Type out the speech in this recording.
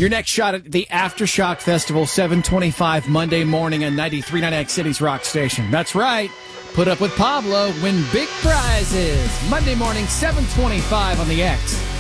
Your next shot at the Aftershock Festival, 7:25 Monday morning on 93.9 X City's Rock Station. That's right. Put up with Pablo, win big prizes. Monday morning, 7:25 on the X.